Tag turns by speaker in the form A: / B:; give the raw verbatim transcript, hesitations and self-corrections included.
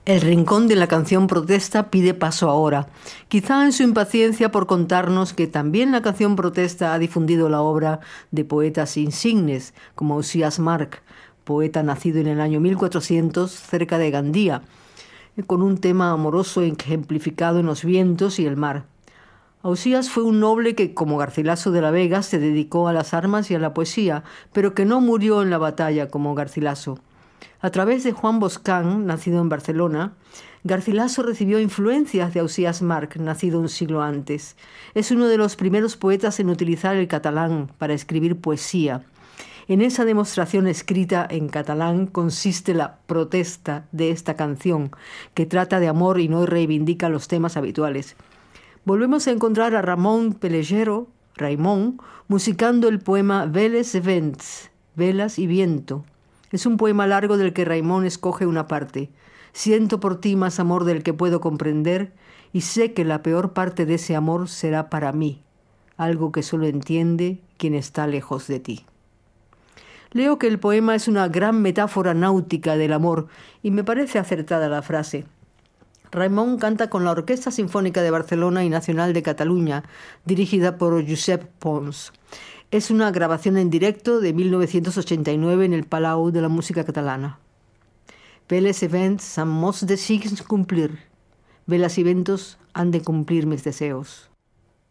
A: El rincón de la canción protesta pide paso ahora, quizá en su impaciencia por contarnos que también la canción protesta ha difundido la obra de poetas insignes, como Ausías Marc, poeta nacido en el año mil cuatrocientos cerca de Gandía, con un tema amoroso ejemplificado en los vientos y el mar. Ausías fue un noble que, como Garcilaso de la Vega, se dedicó a las armas y a la poesía, pero que no murió en la batalla como Garcilaso. A través de Juan Boscán, nacido en Barcelona, Garcilaso recibió influencias de Ausías Marc, nacido un siglo antes. Es uno de los primeros poetas en utilizar el catalán para escribir poesía. En esa demostración escrita en catalán consiste la protesta de esta canción, que trata de amor y no reivindica los temas habituales. Volvemos a encontrar a Ramón Pellegero, Raimón, musicando el poema Veles e Vents, Velas y Viento. Es un poema largo del que Raimón escoge una parte. Siento por ti más amor del que puedo comprender y sé que la peor parte de ese amor será para mí, algo que solo entiende quien está lejos de ti. Leo que el poema es una gran metáfora náutica del amor y me parece acertada la frase. Raimón canta con la Orquesta Sinfónica de Barcelona y Nacional de Cataluña, dirigida por Josep Pons. Es una grabación en directo de mil novecientos ochenta y nueve en el Palau de la Música Catalana. Veles e vents amb molts desigs cumplir. Velas y vientos han de cumplir mis deseos.